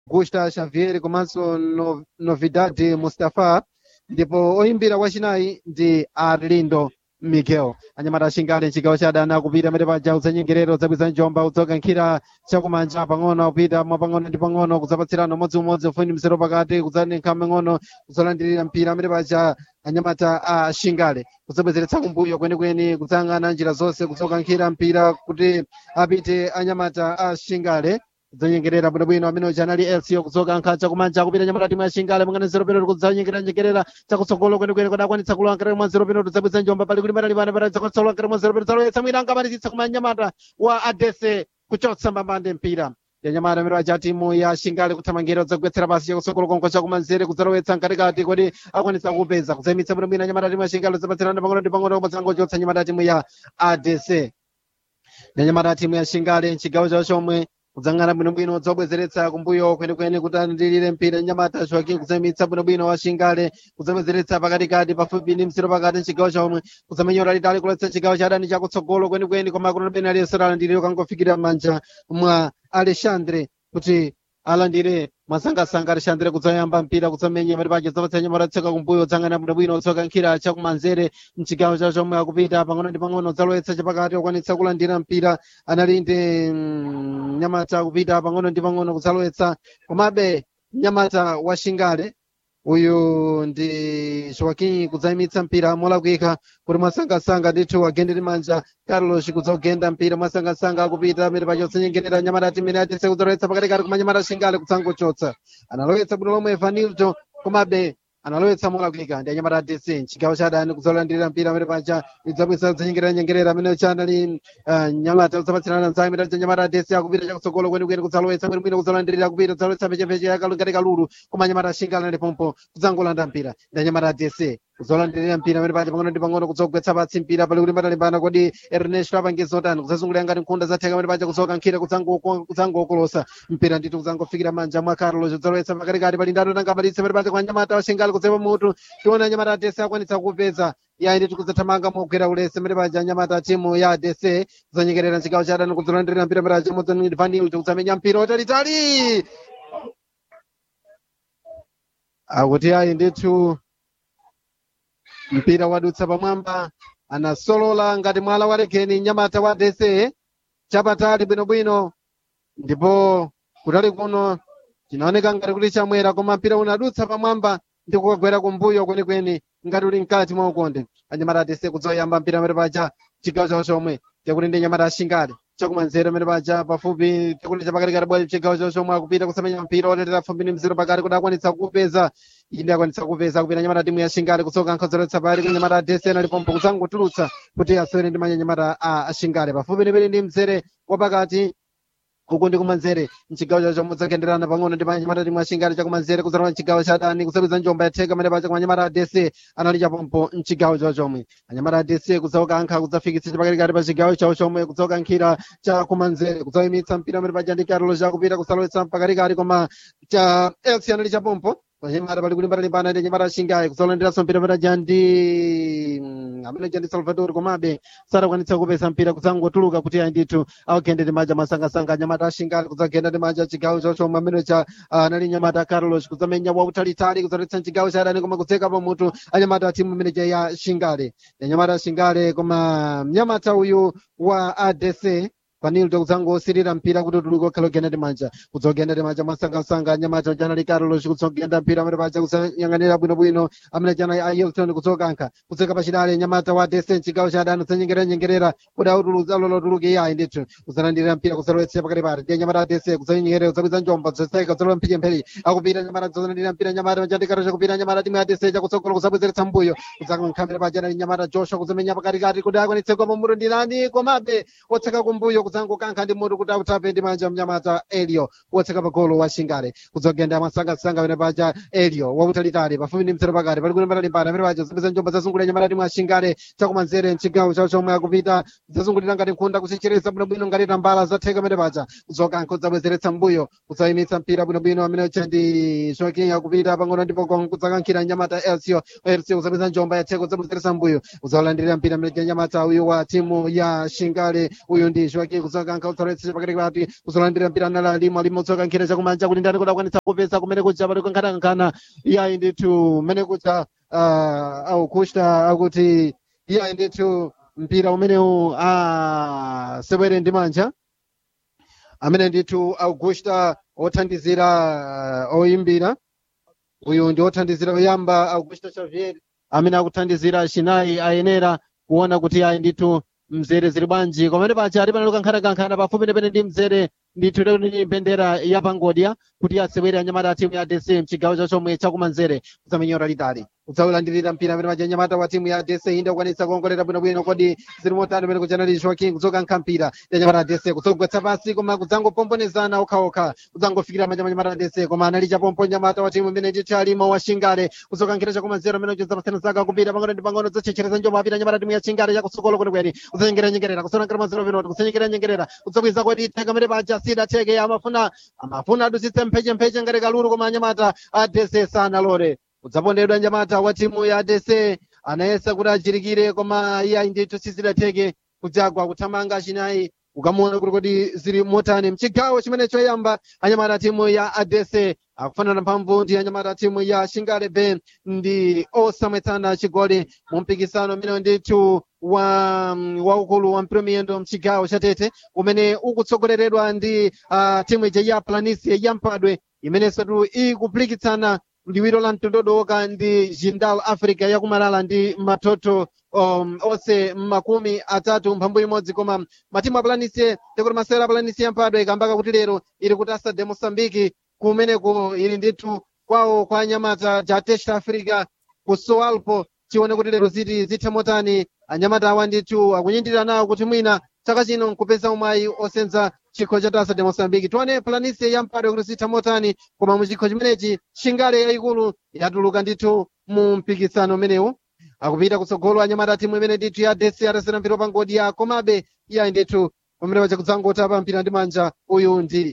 Gusta Xavier komanso Novidade Mustafa, ndipo oyimbira wachinayi ndi Arlindo Miguel. Anyamata ashingale mchigawo cha adani akupita mete paja udzanyengerero udzabwiza njomba udzokankhira chakumanja pang'ono akupita mwapang'ono ndi pang'ono kudzapatsirana umodziumodzi ufuni mzero pakati kudzanenkha mang'ono kudzalandirira mpira mete paja anyamata a ashingale kudzabwezeretsa kumbuyo kwenikweni kudzayang'ana njira zonse kudzokankhira mpira kuti apite anyamata a ashingale kudzanyengerera bwinobwino amene uja anali elcio kudzokankha chakumanja akupita anyamata timu ya ashingale mungana zero penalty kudzanyengerera chakutsogolo kwenikweni kuti akwanitsa kulowa nkati mwa zero penalty udzabwiza njomba pali kuti matalipana patakwanitsa kulowa nkati mwa zero penalty zalowetsa mwina angabatitsa kuma anyamata wa adese kuchotsa mbambande mpira yanyamata amene aja timu ya ashingale kuthamangira udzagwetsera pasi chakutsogolo konko chakumanzere kudzalowetsa mkatikati kuti akwanitsa kupeza kudzayimitsa bwinobwino anyamata timu ya ashingale udzapatsirana pang'ono ndi pang'ono kudzangochotsa anyamata timu ya adese yanyamata timu ya ashingale mchigawo chawo chomwe kudzang'ana bwinobwino udzabwezeretsa kumbuyo kwenikweni kuti andilire mpira nyamata Joaquim kudzayimitsa bwinobwino wa ashingale kudzabwezeretsa pakatikati pafupi ndi mzero pakati mchigawo chomwe kudzamenyora litali kuletsa chigawo cha adani chakutsogolo kwenikweni koma kuna bena aliyense alandirire kangofikira m'manja mwa Alexandre kuti alandire masangasanga Alexandre kudzayamba mpira kudzamenya pali paja zapatsa nyamata tseka kumbuyo udzang'ana bwinobwino udzokankhira chakumanzere mchigawo cha chomwe akupita pang'ono ndi pang'ono udzalowetsa chapakati wakwanitsa kulandira mpira anali ndi nyamata akupita pang'ono ndi pang'ono kudzalowetsa komabe nyamata wa ashingale uyu ndi Joaquim kudzayimitsa mpira molakwika kuti mwasangasanga ndithu agendere manja Carlos kudzogenda mpira mwasangasanga akupita amene paja utsanyengerera nyamata timene atise kudzalowetsa pakatikati koma nyamata ashingale kutsangochotsa analowetsa bwino lomwe Vanilto komabe analowetsa molakwika ndi anyamata atese chigawo cha adani kudzalandirira mpira amene paja idzabwisa kudzanyengerera amene chanali nyamata kudzapatsirana nzake amene aja nyamata atese akupita chakutsogolo kwenikweni kudzalowetsa bwinobwino kudzalandirira akupita kudzalowetsa pechepheche ngati kalulu koma anyamata ashingale ali pompo kudzangolanda mpira ndi anyamata atese kudzalandirira mpira amene paja pang'ono ndi pang'ono kudzogwetsa patsi mpira pali kuti matalimbana kodi Ernesto apangiza otani kudzazungulira ngati nkhunda zatheka amene paja kudzokankhira kudzangokolosa mpira ndithu kudzangofikira manja mwa Carlos kudzalowetsa pakatikati pali ndatu tangabalitsa amene paja kwa anyamata ashingale kudzepa mutu tiona anyamata atese akwanitsa kupeza yayi ndithu kudzathamanga mogwera ulesi amene paja anyamata timu ya adese kudzanyengerera mchigawo cha adani kudzalandirira mpira amene paja modzani Vanilto kudzamenya mpira otalitali akuti ayi ndithu mpira wadutsa pamwamba anasolola ngati mwala wa legeni nyamata wa adese chapatali bwinobwino ndipo kutali kuno chinaoneka ngati kuti chamwera koma mpira unadutsa pamwamba ndi kukagwera kumbuyo kwenikweni ngati uli mkati mwa ukonde anyamata atese kudzoyamba mpira amene paja chigawo chawo chomwe chakuti ndi nyamata ashingale chakumanzere amene paja pafupi chakuti chapakatikati bwa chigawo chawo chomwe akupita kusamenya mpira otetera fumbi ndi mzero pakati kuti akwanitsa kupeza inde akwanitsa kupeza kupita nyamata timu ya ashingale kutsoka nkhozoletsa pali kuti nyamata adese ali pompo kudzangotulutsa kuti asewere ndi manya nyamata a ashingale pafupi ndi mzere wapakati uku ndi kumanzere mchigawo chacho mudzakenderana pang'ono ndi anyamata timu ashingale chakumanzere kudzalowa mchigawo cha adani kusabwiza njomba yatheka amene paja kwa anyamata adese anali chapompo mchigawo chawo chomwe anyamata adese kudzaokankha kudzafikitsa chapakatikati pa chigawo chawo chomwe kudzaokankhira chakumanzere kudzayimitsa mpira amene paja ndi Carlos chakupita kusalowetsa pakatikati koma cha elsi anali chapompo anyamata pali kulimbana ndi anyamata ashingale kudzalandiranso mpira amene paja ndi amene paja ndi Salvador komabe sadakwanitsa kupeza mpira kudzangotuluka kuti ayi ndithu awagendere manja masangasanga anyamata ashingale kudzagenda ndi manja chigawo chawo chomwe amene cha anali nyamata Carlos kudzamenya wautalitali kudzaletsa chigawo cha adani koma kudzeka pamutu anyamata timu imene cha ya ashingale anyamata ashingale koma mnyamata uyu wa adese Vanilto kudzangosirira mpira kuti utuluke okhala ogenda ndi manja kudzogenda ndi manja masangasanga anyamata chanali Carlos kudzogenda mpira amene paja kudzayang'anira bwinobwino amene chanali Ailton kudzokankha kudzeka pachidale anyamata wa adese chigawo cha adani kudzanyengerera kuti autuluke yayi ndithu kudzalandira mpira kudzalowetsa pakatipati ndi anyamata adese kudzanyengerera kudzabwiza njomba kudzaseka kudzalowa mphechempheri akupita anyamata kudzalandira mpira anyamata machandikaro chakupita anyamata timu ya adese chakutsogolo kudzabwezeretsa mbuyo kudzakankhambira paja nali nyamata Joshua kudzamenya pakatikati kuti akwanitse kwa pamutu ndi nani komabe wotseka kumbuyo kudzangokankha ndi mutu kuti autape ndi manja mnyamata Elio wotseka pagolo wa ashingale kudzogenda masangasanga amene paja Elio wautalitali pafupi ndi mzere pakati pali kulimbana limbana amene paja zapeza njomba zazungulira nyamata timu ashingale chakumanzere mchigawo chawo chomwe akupita zazungulira ngati nkhunda kusichereza bwinobwino ngati tambala zatheka amene paja kudzokankha kudzabwezeretsa mbuyo kudzayimitsa mpira bwinobwino amene cha ndi Joaquim akupita pang'ono ndipo kudzakankhira nyamata Elcio kudzapeza njomba yatheka kudzabwezeretsa mbuyo kudzalandirira mpira amene cha nyamata uyu wa timu ya ashingale uyu ndi Joaquim ben kusoka nkautsoletsa pakati pati kuzolandira mpira nala limo tsoka nkhira chakumanja kuti ndani kuti akwanitsa kupeza kumene kuja pali kunkhanankhana iyayi ndithu mmene kuja aukusta akuti iyayi ndithu mpira umenewu sebwere ndi manja amene ndithu augusta othandizira oyimbira uyu ndi othandizira oyamba augusta xavier amene akuthandizira chinayi ayenera kuona kuti ayi ndithu mzere zili bwanji komene paja ali panali kankhana pafupi nepene ndi mzere ndithu ndi mbendera ya pangodya kuti asewere anyamata a timu ya dc mchigawo chachomwe chakumanzere kuzamenyora litali kudzaulandirira mpira amene paja anyamata wa timu ya dc inde kukwanitsa kuongolera bwinobwino kodi zili motani pene kujanali joaquin kudzokankha mpira ndi anyamata a dc kudzogwetsa pasi koma kudzangopomponezana okhaokha kudzangofikira manja anyamata a dc koma anali chapompo anyamata wa timu imene ndithu alimo wa shingale kudzokankhira chakumanzere amene uchidzapasana zaka kupita pang'ono ndi pang'ono dzochechereza njomo apita anyamata timu ya shingale chakusokolo kwenikweni kudzanyengerera kusonankira mazero vinoti kusanyengerera kudzakwiza kodi theka amene paja sida theke amafuna adusitse mpheche ngati kalulu koma anyamata a dc sanalore kudzapondedwa anyamata wa timu ya dc anayesa kuti achirikire koma iyayi ndithu sizidatheke kudzagwa kuthamanga chinayi ukamuona kuti kodi zili motani mchigawo chimene choyamba anyamata timu ya adc akufanana mphamvu ndi anyamata timu ya shingale ben ndi osamwetsana chigoli mu mpikisano umene ndithu waukulu wa mpira miyendo mchigawo cha tete umene ukutsogoleredwa ndi timu ija ya planisia ya mpadwe imenenso ikupikisana liwiro la mtondodoka ndi jindal africa yakumalala ndi matoto onse makumi atatu mphambu imodzi koma matimu a planisia tekuti masewera a planisia ya mpadwe ikambaka kuti lero ili kutasa de mosambiki kumeneko ili ndithu kwawo kwa anyamata ja test africa ku soalpo chione kuti lero zithe motani anyamata awa ndithu akunyindira nawo kuti mwina chaka chino nkupeza umwayi osenza chikho cha tasa de mosambiki tione planisia ya mpadwe kuti zithe motani koma muchikho chimenechi shingale yayikulu yatuluka ndithu mu mpikisano umenewu akupita kutsogolo anyamata timu imene ndithu ya dc atasera mpira pangodya komabe iyayi ndithu pamene paja kudzangotapa mpira ndi manja uyu ndi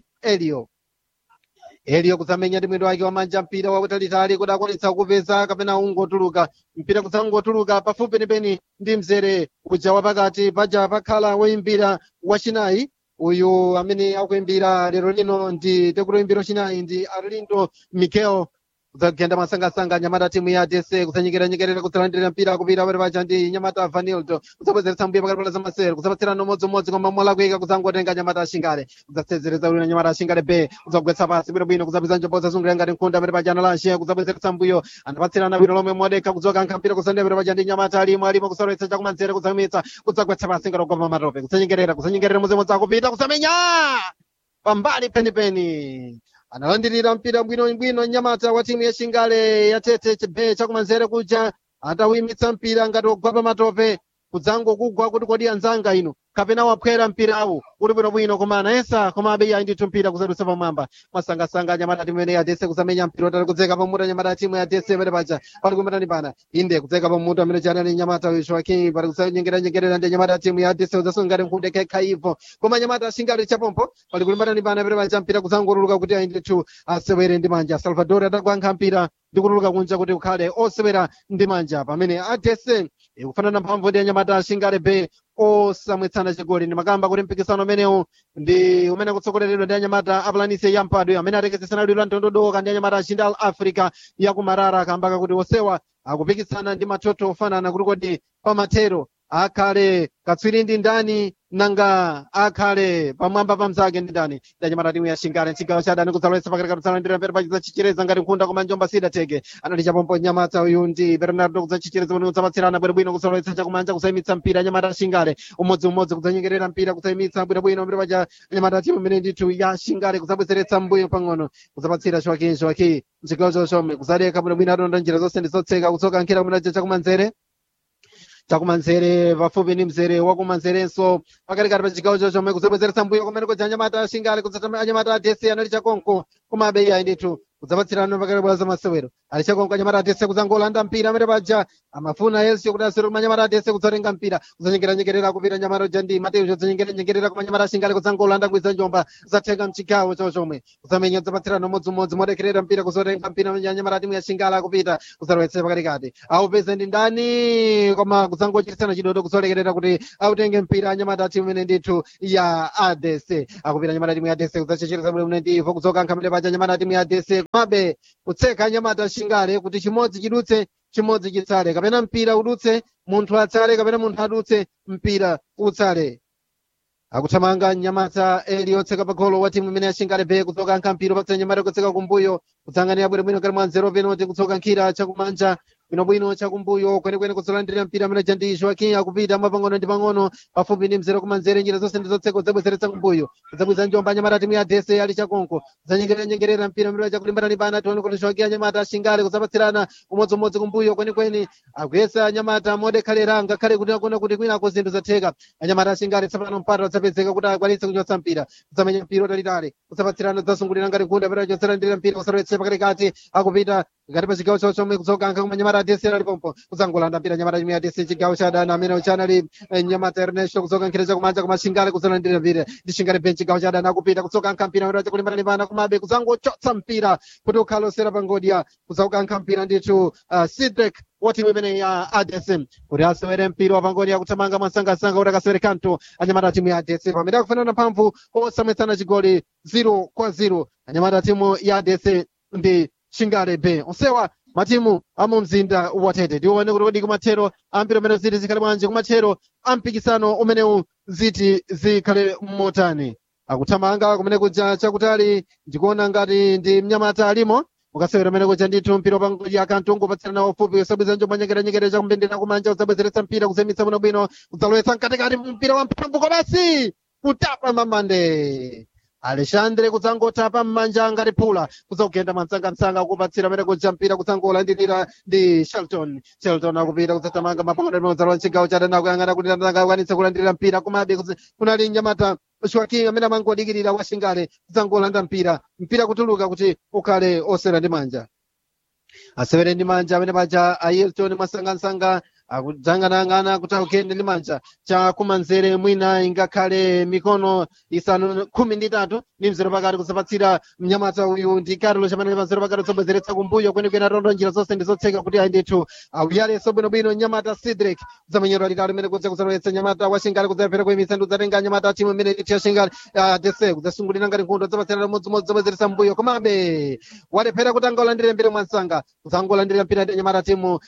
Elio kudzamenya ndi mwendo wake wa manja mpira wakutalitali kuti akwanitsa kupeza kapena ungotuluka mpira kudzangotuluka pafupi penipeni ndi mzere uja wapakati paja pakhala woyimbira wachinayi uyu amene akuimbira lero lino ndi tekuloyimbira wachinayi ndi arlindo mikel kudzagenda masangasanga anyamata timu ya dc kudzanyekerera kudzalandirira mpira kupita pali paja ndi nyamata vanildo kudzabwezeretsa mbuye pakati za masere kudzapatsirana umodzimodzi koma molakwika kudzangotenga nyamata ashingale kudzasezereza ulina nyamata ashingale be kudzagwetsa pasi bwinobwino kudzapeza njobo zazungulira ngati nkhunda pali paja analashe kudzabwezeretsa mbuyo anapatsirana bwino lomwe modeka kudzokankha mpira kusandira pali paja ndi nyamata alimo kusalowetsa chakumanzere kudzamitsa kudzagwetsa pasi ngati kugwa matope kudzanyengerera muzimodzi akupita kudzamenya pambali penipeni analandirira mpira bwinobwino nyamata wa timu ya shingale ya tete chibe chakumanzere kuja atawimitsa mpira ngati wogwa pa matope kudzangokugwa kuti kodi anzanga ino kapena waphwera mpirawu uli bwinobwino koma anayesa komabe iyayi ndithu mpira kuzadutsa pamwamba masangasanga anyamata timu imene ya dc kudzamenya mpira utali kudzeka pamutu anyamata timu ya dc pene paja pali kumatani pana inde kudzeka pamutu amene chanali nyamata joaquin pali kusanyengerera ndi anyamata timu ya dc udzasungati nkhunde kekha ivo koma anyamata ashingale chapompo pali kulimatani pana pene paja mpira kudzangotuluka kuti ayi ndithu asewere ndi manja salvador atagwankha mpira ndi kutuluka kunja kuti ukhale osewera ndi manja pamene adc ikufanana mphamvu ndi anyamata ashingale be osamwetsana chigoli ndi makamba kuti mpikisano umenewu ndi umene kutsogoleredwa ndi anyamata aplanisia ya mpadwe amene atekesesana liwiro la mtondodoka ndi anyamata jindal africa yakumarara akambaka kuti osewa akupikisana ndi matoto ofanana kuti kodi pamathero akhale katswiri ndi ndani nanga akhale pamwamba pa mzake ndi ndani ndi anyamata timu ya shingale chigawo cha adani kudzalowetsa pakati kudzalandira mpira pachiza chichereza ngati nkhunda koma njomba sidateke anali chapompo nyamata uyu ndi bernardo kudzachichereza kuti kudzapatsirana bwinobwino kudzalowetsa chakumanja kusayimitsa mpira anyamata shingale umodzimodzi kudzanyengerera mpira kusayimitsa bwinobwino mpira paja anyamata timu imene ndithu ya shingale kudzabwezeretsa mbuyo pang'ono kudzapatsira joaquin mchigawo chochome kudzaleka bwinobwino adonda njira zonse ndi zotseka kutsoka nkhira kumenaja chakumanzere pafupi ndi mzere wakumanzerenso pakatikati pa chigawo chochome kudzabwezeretsa mbuyo kumene kuja anyamata ashingale kudzatama anyamata adc anali chakonko komabe iyayi ndithu kudzapatsirana pakati bwalo za masewero alichakonka anyamata adese kudzangolanda mpira amene paja amafuna yense kuti asere kuma anyamata adese kudzatenga mpira kudzanyengeranyengerera kupita anyamata uja ndi Mateo kudzanyengeranyengerera kuma anyamata ashingale kudzangolanda kwidza njomba kudzatenga mchigawo chomwe kudzamenya kudzapatsirana umodzimodzi modekerera mpira kuzotenga mpira anyamata timu ya shingale akupita kudzalowetsa pakatikati aupeze ndi ndani koma kudzangochitisana chidodo kuzolekerera kuti autenge mpira anyamata timu imene ndithu ya adese akupita anyamata timu ya adese kudzachechereza bwino ndifo kudzokankha mle paja anyamata timu ya adese mabe kutseka anyamata ashingale kuti chimodzi chidutse chimodzi chitsale kapena mpira udutse munthu atsale kapena munthu adutse mpira utsale akuthamanga nyamata eliyotseka pagolo wa timu imene yashingale be kudzokankha mpira pakutsa nyamata kutseka kumbuyo kudzanganira bwinobwino kali mwa nzero penoti kudzokankhira chakumanja bwinobwino chakumbuyo kwenekwene kudzolandira mpira amene jandi Joaquim akupita mwapang'ono ndi pang'ono pafupi ndi mzero kumanzere njira zonse ndi zotseka kudzabwezeretsa kumbuyo kudzabwiza njomba anyamata timu ya adese ali chakonko kudzanyengeranyengerera mpira amene chakulimbana ndi bana tione kuti Joaquim anyamata ashingale kudzapatsirana umodzimodzi kumbuyo kwenekwene akuyesa anyamata modekhalera ngakhale kuti akuona kuti kwinako zinthu zatheka anyamata ashingale tsopano mpata udzapezeka kuti akwanitse kuchotsa mpira kudzamenya mpira utalitali kudzapatsirana kudzasungulira ngati nkunda amene achotsalandira mpira kusalowetsa pakatikati akupita ngati pa chigawo chawo chomwe kudzokankha kuma nyamata adese ali pompo kudzangolanda mpira nyamata timu ya adese chigawo cha adani amene uchanali nyamata Ernesto kudzokankhira chakumanja kuma shingale kudzolandira mpira ndi shingale bench chigawo cha adani akupita kudzokankha mpira amene chakulimbana ndi bana kumabe kudzangochotsa mpira kuti ukhale osera pangodya kudzokankha mpira ndithu Sidrek wa timu imene ya adese kuti asewere mpira wa pangodya kuthamanga mwansangasanga kuti akasewere kanto anyamata timu ya adese pamene akufanana mphamvu osamwetsana chigoli 0-0 anyamata timu ya adese ndi shingale be onsewa matimu amu mzinda watete tione kuti kodi kumathero ampira umene ziti zikhale bwanji kumathero ampikisano umenewu ziti zikhale motani akuthamanga kumene kuja chakutali ndikuona ngati ndi mnyamata alimo ukasewera umene kuja ndithu mpira pangodya akantungu patsirana ufupi usabwiza njomba nyengeranyengere chakumbendera kumanja udzabwezeretsa mpira kuzemitsa bwinobwino udzalowetsa mkatikati mpira wa mphamvu basi kutapa mamande Alexandre kudzangotapa mmanja ngati phula kudzakugenda mwansangamsanga kupatsira amene kuja mpira kudzangolandirira ndi Shelton akupita kudzathamanga mapangano mozalowa chigawo cha dana kuyang'ana kuti akwanitse kulandirira mpira kumabe kunali nyamata Joaquim amene amangodikirira wa shingale kudzangolanda mpira kutuluka kuti ukhale osera ndi manja asewere ndi manja amene paja Ailton mwasangasanga akudzanganangana kuti akugende ndi manja chakumanzere mwina ingakhale mikono isanu 13 ndi mzero pakati kusapatsira mnyamata uyu ndi Carlos amene pamzero pakati kudzabwezeretsa kumbuyo kwenekwene atondo njira zonse ndi zotseka kuti ayi ndithu akuyalenso bwinobwino nyamata Sidrek kudzamenyera litali imene kudzalowetsa nyamata wa shingale kudzapera kuyimitsa ndi kudzatenga nyamata timu imene ndithu ya shingale adese kudzasungulira ngati nkhundo kudzapatsirana modzimodzi kudzabwezeretsa mbuyo komabe walephera kuti angolandire mpira mwansanga kudzangolandira mpira ndi nyamata timu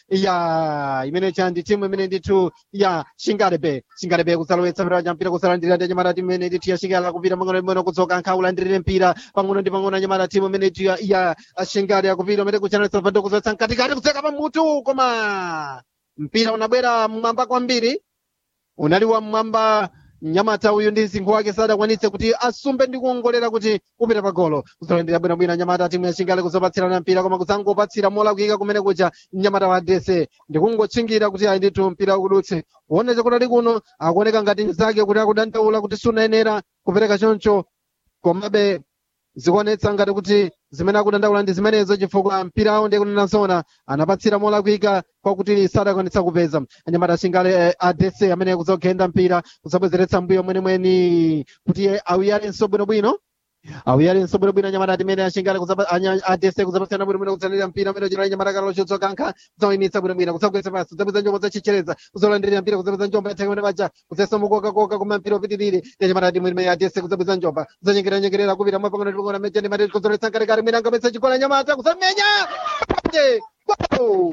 ya imene ndi timu imene ndithu ya shingale be kudzalowetsa mpira kusalandira ndi nyamata timu imene ndithu ya shingale akupita pang'ono kudzoka ulandirire mpira pang'ono ndi pang'ono nyamata timu imene ndithu ya shingale akupita umene kuchanal Salvador kudzatsa mkatikati kudzeka pamutu koma mpira unabwera mmwamba kwambiri unali wa mmwamba nyamata uyu ndi msinkhu wake sadakwanitse kuti asumbe ndi kuongolera kuti upita pagolo kuzolandira bwinobwino nyamata timu ya shingale kuzopatsirana mpira koma kudzangopatsira molakwika kumene kuja nyamata wa adese ndikungotchingira kuti ayi ndithu mpira ukudutse kuonesa kuti ali kuno akuoneka ngati mzake kuti akudandaula kuti sunayenera kupereka choncho komabe zikuonetsa ngati kuti zimene akudandaula ndi zimenezo chifukwa mpirawo ndi kunena zona anapatsira molakwika kwakuti sadakwanitsa kupeza anyamata shingale adese amene kudzogenda mpira kudzabwezeretsa mbuyo mwenemweni kuti awiyalenso bwinobwino anyamata timene ashingale adese kudzapatsirana bwinobwino kudzanira mpira amene uchinali nyamata Carlos kudzokankha kudzawimitsa bwinobwino kudzagwetsa pasi kudzapeza njombo zachichereza kudzolandirira mpira kudzapeza njomba yatheka mene paja kudzasomukokakoka koma mpira upitirire ndi anyamata timu imene adese kudzapeza njomba kudzanyengeranyengerera kupita mwapang'ono tipang'ono amene ndi mati kudzoletsa mkatikati mwina angapeza chigoli anyamata kudzamenya